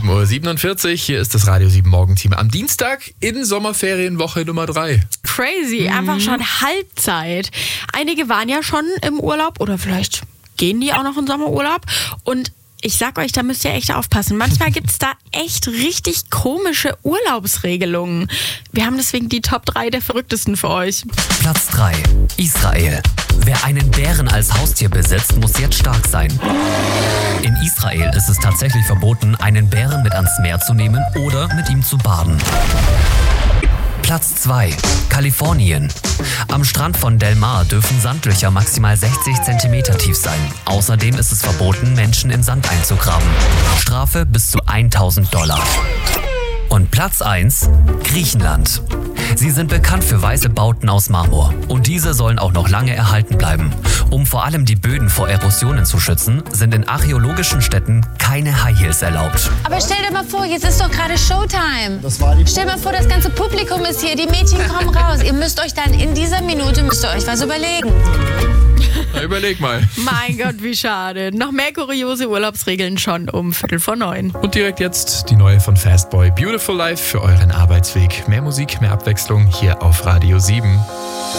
7:47 Uhr, hier ist das Radio 7 Morgenteam am Dienstag in Sommerferienwoche Nummer 3. Crazy, einfach schon Halbzeit. Einige waren ja schon im Urlaub oder vielleicht gehen die auch noch in Sommerurlaub und ich sag euch, da müsst ihr echt aufpassen. Manchmal gibt es da echt richtig komische Urlaubsregelungen. Wir haben deswegen die Top 3 der verrücktesten für euch. Platz 3. Israel. Wer einen Bären als Haustier besitzt, muss jetzt stark sein. In Israel ist es tatsächlich verboten, einen Bären mit ans Meer zu nehmen oder mit ihm zu baden. Platz 2. Kalifornien. Am Strand von Del Mar dürfen Sandlöcher maximal 60 cm tief sein. Außerdem ist es verboten, Menschen in Sand einzugraben. Strafe bis zu $1.000. Und Platz 1. Griechenland. Sie sind bekannt für weiße Bauten aus Marmor. Und diese sollen auch noch lange erhalten bleiben. Um vor allem die Böden vor Erosionen zu schützen, sind in archäologischen Städten keine High Heels erlaubt. Aber stell dir mal vor, jetzt ist doch gerade Showtime. Stell mal vor, das ganze Publikum ist hier, die Mädchen kommen raus. Ihr müsst euch dann in dieser Minute was überlegen. Na, überleg mal. Mein Gott, wie schade. Noch mehr kuriose Urlaubsregeln schon um 8:45. Und direkt jetzt die neue von Fastboy, Beautiful Life für euren Arbeitsweg. Mehr Musik, mehr Abwechslung hier auf Radio 7.